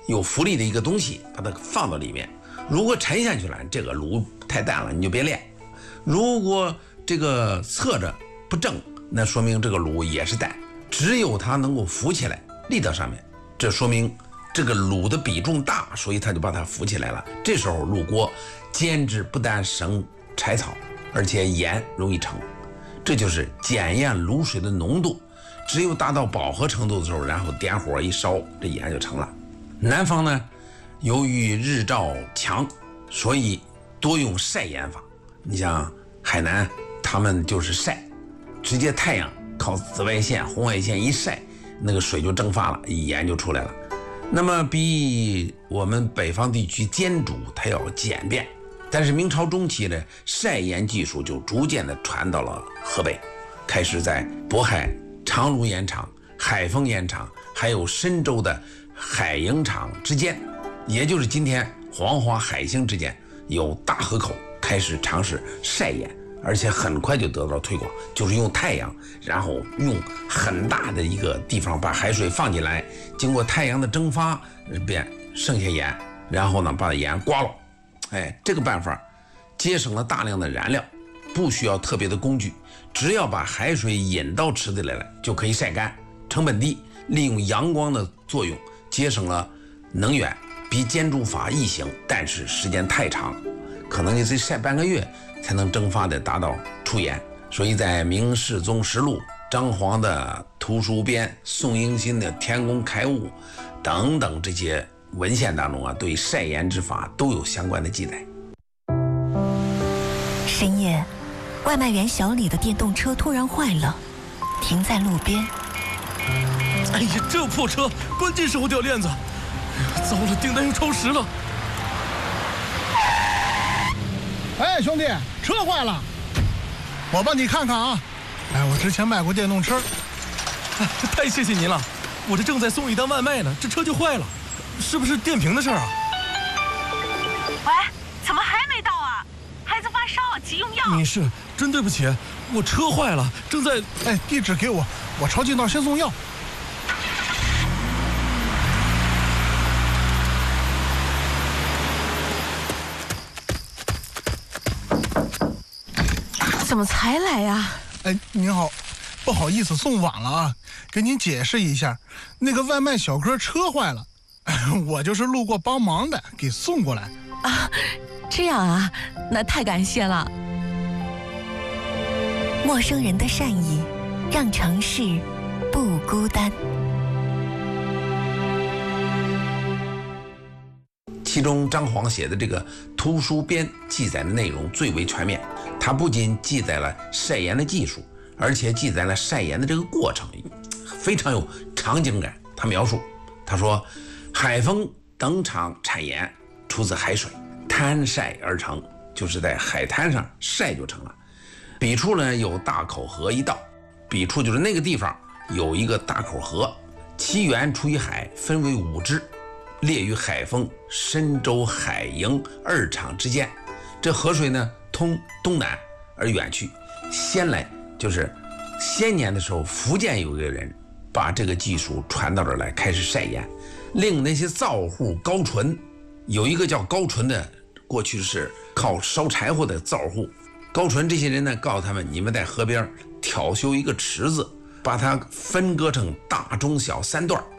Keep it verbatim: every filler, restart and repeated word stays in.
有浮力的一个东西，把它放到里面。如果沉下去了，这个炉太淡了，你就别练。如果这个侧着不正，那说明这个炉也是淡。只有它能够浮起来立到上面，这说明这个炉的比重大，所以它就把它浮起来了。这时候炉锅煎制不但省柴草，而且盐容易成，这就是检验卤水的浓度。只有达到饱和程度的时候，然后点火一烧，这盐就成了。南方呢，由于日照强，所以多用晒盐法。你像海南，他们就是晒，直接太阳靠紫外线、红外线一晒，那个水就蒸发了，盐就出来了。那么比我们北方地区煎煮它要简便。但是明朝中期的晒盐技术就逐渐的传到了河北，开始在渤海长芦盐场、海丰盐场，还有深州的海营场之间，也就是今天黄花海兴之间，有大河口开始尝试晒盐，而且很快就得到推广，就是用太阳，然后用很大的一个地方把海水放进来，经过太阳的蒸发变剩下盐，然后呢把盐刮了。哎，这个办法节省了大量的燃料，不需要特别的工具，只要把海水引到池子里来就可以晒干，成本低，利用阳光的作用节省了能源，比煎煮法易行，但是时间太长，可能你得晒半个月才能蒸发的达到出盐。所以在明世宗实录、张煌的图书编、宋应钦的天工开物等等这些文献当中啊，对晒盐之法都有相关的记载。 深夜，外卖员小李的电动车突然坏了，停在路边。 哎呀，这破车，关键时候掉链子！哎呀，糟了，订单又超时了。 哎，兄弟，车坏了，我帮你看看啊。哎，我之前卖过电动车。 哎，太谢谢您了，我这正在送一单外卖呢，这车就坏了。是不是电瓶的事儿啊？ 喂，怎么还没到啊？孩子发烧，急用药。 女士，真对不起，我车坏了，正在…… 哎，地址给我，我抄近道先送药。 怎么才来呀？ 哎，您好，不好意思送晚了啊，给您解释一下，那个外卖小哥车坏了。我就是路过帮忙的，给送过来啊。这样啊，那太感谢了。 陌生人的善意，让城市不孤单。 其中张煌写的这个图书编记载的内容最为全面，它不仅记载了晒盐的技术，而且记载了晒盐的这个过程，非常有场景感。他描述，他说海丰等场产盐出自海水，滩晒而成，就是在海滩上晒就成了。笔触呢有大口河一道，笔触就是那个地方有一个大口河，其源出于海，分为五支，列于海丰、深州、海营二场之间。这河水呢通东南而远去。先来就是先年的时候，福建有一个人把这个技术传到这儿来，开始晒盐。令那些灶户高淳，有一个叫高淳的，过去是靠烧柴火的灶户。高淳这些人呢，告诉他们，你们在河边挑修一个池子，把它分割成大中小三段，